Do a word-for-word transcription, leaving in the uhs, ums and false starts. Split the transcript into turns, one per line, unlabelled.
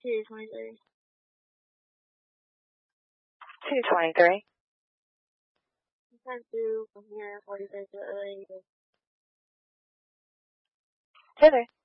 two twenty-three.
two twenty-three.
Time through from here, forty-five to L A.
Hither.